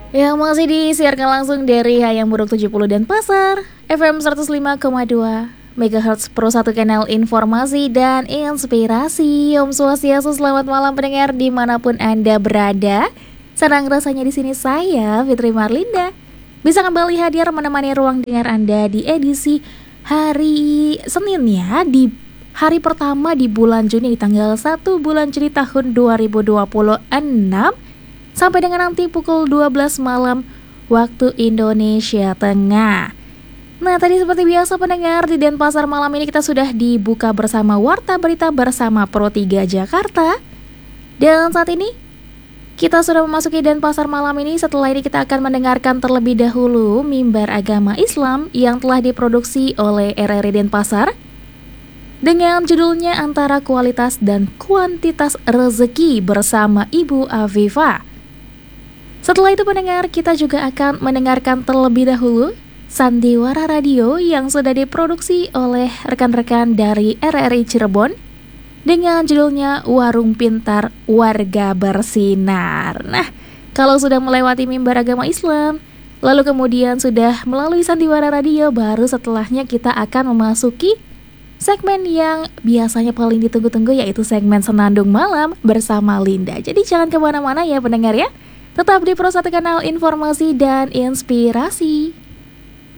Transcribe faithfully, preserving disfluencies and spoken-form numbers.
Yang masih disiarkan langsung dari Hayam Buruk tujuh puluh dan Pasar F M seratus lima koma dua megahertz Pro satu kanal informasi dan inspirasi. Om Swastiastu, selamat malam pendengar dimanapun Anda berada. Senang rasanya di sini saya Fitri Marlinda bisa kembali hadir menemani ruang dengar Anda di edisi hari Senin ya, di hari pertama di bulan Juni, di tanggal satu bulan Juni tahun dua ribu dua puluh enam, sampai dengan nanti pukul dua belas malam waktu Indonesia Tengah. Nah, tadi seperti biasa pendengar, di Denpasar malam ini kita sudah dibuka bersama Warta Berita bersama Pro tiga Jakarta. Dan saat ini kita sudah memasuki Denpasar malam ini. Setelah ini kita akan mendengarkan terlebih dahulu Mimbar Agama Islam yang telah diproduksi oleh R R I Denpasar dengan judulnya Antara Kualitas dan Kuantitas Rezeki bersama Ibu Afifa. Setelah itu pendengar, kita juga akan mendengarkan terlebih dahulu Sandiwara Radio yang sudah diproduksi oleh rekan-rekan dari R R I Cirebon dengan judulnya Warung Pintar Warga Bersinar. Nah, kalau sudah melewati Mimbar Agama Islam, lalu kemudian sudah melalui Sandiwara Radio, baru setelahnya kita akan memasuki segmen yang biasanya paling ditunggu-tunggu, yaitu segmen Senandung Malam bersama Linda. Jadi jangan kemana-mana ya pendengar ya, tetap di Pro satu Kanal Informasi dan Inspirasi.